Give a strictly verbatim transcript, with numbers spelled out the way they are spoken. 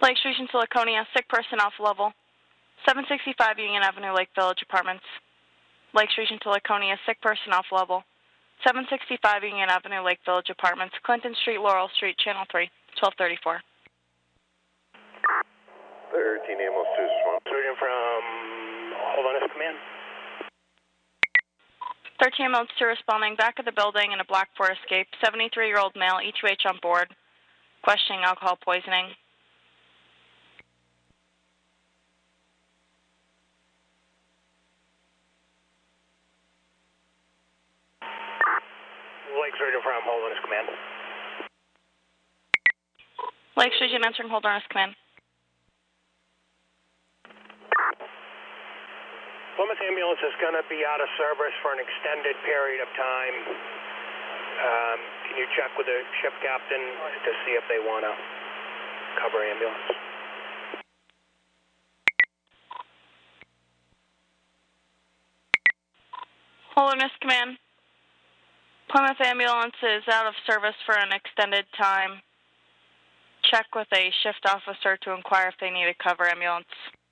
Lake Street and Laconia, sick person off level. seven sixty-five Union Avenue, Lake Village Apartments. Lake Street and Laconia, sick person off level. seven sixty-five Union Avenue, Lake Village Apartments. Clinton Street, Laurel Street, Channel three, twelve thirty-four. thirteen ambulance two is one. Surgeon from Holderness Command. thirteen ambulance two responding back of the building in a black Ford Escape. seventy-three-year-old male, E two H on board. Questioning alcohol poisoning. Lake Surgeon from Holderness Command. Lake Surgeon answering Holderness Command. Plymouth ambulance is going to be out of service for an extended period of time. Um, can you check with the ship captain to see if they want to cover ambulance? Holderness Command. Plymouth ambulance is out of service for an extended time. Check with a shift officer to inquire if they need a cover ambulance.